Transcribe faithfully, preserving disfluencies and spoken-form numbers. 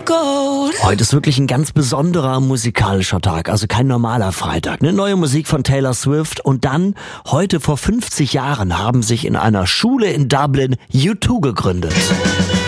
Heute ist wirklich ein ganz besonderer musikalischer Tag, also kein normaler Freitag. Eine neue Musik von Taylor Swift und dann, heute vor fünfzig Jahren, haben sich in einer Schule in Dublin U zwei gegründet.